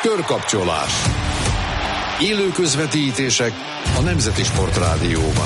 Körkapcsolás. Élő közvetítések a Nemzeti Sportrádióban.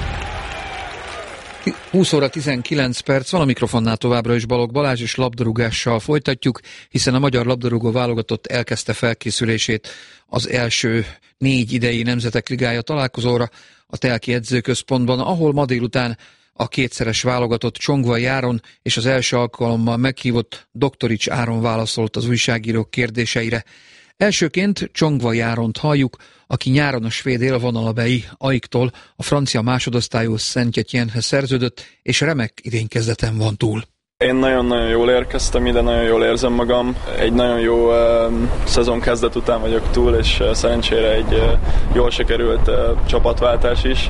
20 óra 19 perc van, a mikrofonnál továbbra is Balogh Balázs, és labdarúgással folytatjuk, hiszen a magyar labdarúgó válogatott elkezdte felkészülését az első 4 idei Nemzetek Ligája találkozóra a Telki edzőközpontban, ahol ma délután a kétszeres válogatott Csongvai Áron és az első alkalommal meghívott Doktorics Áron válaszolt az újságírók kérdéseire. Elsőként Csongvai Áront halljuk, aki nyáron a svéd élvonalabeli AIK-tól a francia másodosztályú Saint-Étienne-hez szerződött, és remek idénykezdeten van túl. Én nagyon-nagyon jól érkeztem ide, nagyon jól érzem magam. Egy nagyon jó szezon kezdet után vagyok túl, és szerencsére egy jól sikerült csapatváltás is.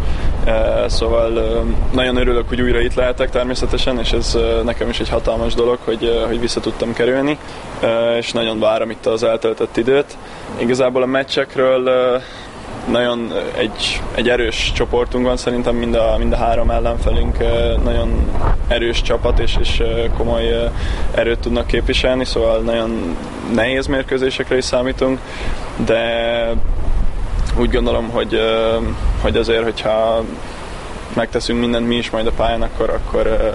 Szóval nagyon örülök, hogy újra itt lehetek természetesen, és ez nekem is egy hatalmas dolog, hogy vissza tudtam kerülni, és nagyon várom itt az eltöltött időt. Igazából a meccsekről nagyon egy erős csoportunk van, szerintem mind a 3 ellenfelünk nagyon erős csapat, és komoly erőt tudnak képviselni, szóval nagyon nehéz mérkőzésekre is számítunk, de úgy gondolom, hogy azért, hogyha megteszünk mindent mi is majd a pályán, akkor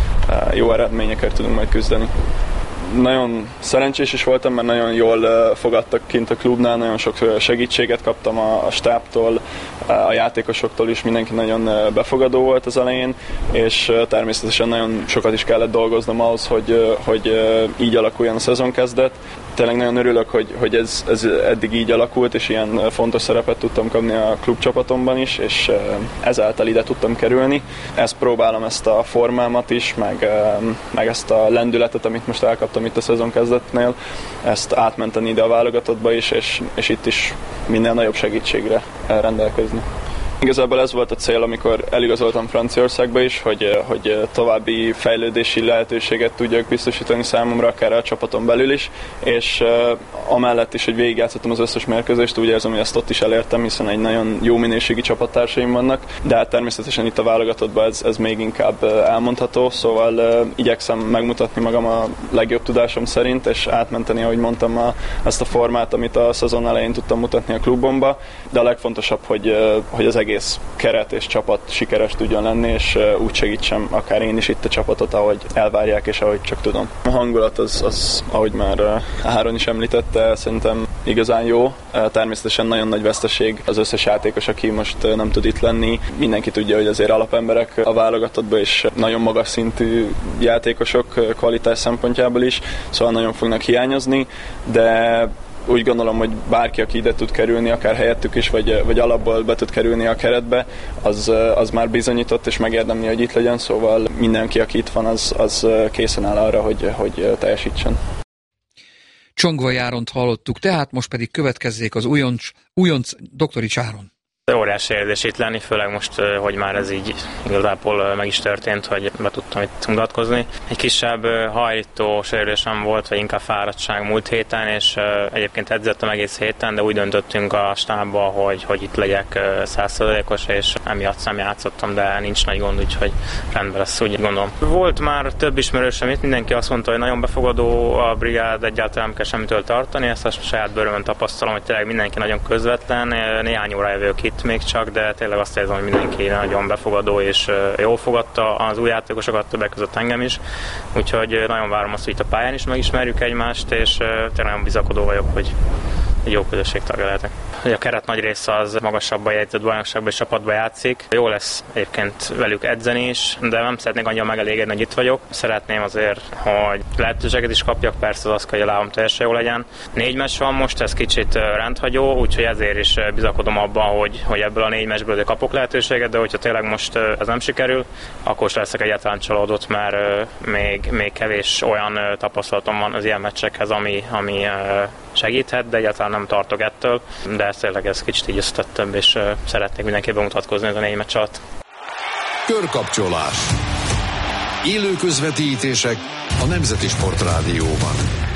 jó eredményekért tudunk majd küzdeni. Nagyon szerencsés is voltam, mert nagyon jól fogadtak kint a klubnál, nagyon sok segítséget kaptam a stábtól, a játékosoktól is, mindenki nagyon befogadó volt az elején, és természetesen nagyon sokat is kellett dolgoznom ahhoz, hogy így alakuljon a szezonkezdet. Tényleg nagyon örülök, hogy ez eddig így alakult, és ilyen fontos szerepet tudtam kapni a klubcsapatomban is, és ezáltal ide tudtam kerülni. Ezt próbálom, ezt a formámat is, meg ezt a lendületet, amit most elkaptam itt a szezon kezdetnél, ezt átmenteni ide a válogatottba is, és itt is minél nagyobb segítségre rendelkezni. Igazából ez volt a cél, amikor eligazoltam Franciaországba is, hogy további fejlődési lehetőséget tudjak biztosítani számomra, akár a csapaton belül is, és amellett is, hogy végigjátszottam az összes mérkőzést, úgy érzem, hogy ezt ott is elértem, hiszen egy nagyon jó minőségi csapattársaim vannak, de hát természetesen itt a válogatottban ez még inkább elmondható, szóval igyekszem megmutatni magam a legjobb tudásom szerint, és átmenteni, ahogy mondtam, ezt a formát, amit a szezon elején tudtam mutatni a klubomba, de a legfontosabb, hogy az egész keret és csapat sikeres tudjon lenni, és úgy segítsem akár én is itt a csapatot, ahogy elvárják, és ahogy csak tudom. A hangulat az ahogy már Áron is említette, szerintem igazán jó. Természetesen nagyon nagy veszteség az összes játékos, aki most nem tud itt lenni. Mindenki tudja, hogy azért alapemberek a válogatottban, és nagyon magas szintű játékosok kvalitás szempontjából is, szóval nagyon fognak hiányozni, de úgy gondolom, hogy bárki, aki ide tud kerülni, akár helyettük is, vagy alapból be tud kerülni a keretbe, az már bizonyított, és megérdemli, hogy itt legyen, szóval mindenki, aki itt van, az készen áll arra, hogy teljesítsen. Csongvai Áront hallottuk, tehát most pedig következzék az újonc Doktorics Áron. Óriási érzés itt lenni, főleg most, hogy már ez így igazából meg is történt, hogy be tudtam itt mutatkozni. Egy kisebb hajlító sérülésem volt, vagy inkább fáradtság múlt héten, és egyébként edzettem egész héten, de úgy döntöttünk a stábban, hogy itt legyek 100%-os, és emiatt nem játszottam, de nincs nagy gond, úgyhogy rendben lesz, úgy gondolom. Volt már több ismerősöm itt, mindenki azt mondta, hogy nagyon befogadó a brigád, egyáltalán nem kell semmitől tartani, ezt a saját bőrömön tapasztalom, hogy tényleg mindenki nagyon közvetlen, néhány óra jövök itt még csak, de tényleg azt érzem, hogy mindenki nagyon befogadó és jól fogadta az új játékosokat, többek között engem is. Úgyhogy nagyon várom azt, hogy itt a pályán is megismerjük egymást, és tényleg nagyon bizakodó vagyok, hogy egy jó közösség tagja lehetek. A keret nagy része az magasabban jegyzett bajnokságban és csapatban játszik. Jó lesz egyébként velük edzeni is, de nem szeretnék annyira megelégedni, hogy itt vagyok. Szeretném azért, hogy lehetőséget is kapjak, persze az, hogy a lábam teljesen jó legyen. 4 meccs van most, ez kicsit rendhagyó, úgyhogy ezért is bizakodom abban, hogy ebből a 4 meccsből kapok lehetőséget, de hogyha tényleg most ez nem sikerül, akkor is leszek egyáltalán csalódott, mert még kevés olyan tapasztalatom van az ilyen meccsekhez, ami segíthet, de egyáltalán nem tartok ettől, de tényleg ez kicsit így összetettebb, és szeretnék mindenképpen bemutatkozni ez a 4 meccs alatt. Körkapcsolás. Élő közvetítések a Nemzeti Sportrádióban.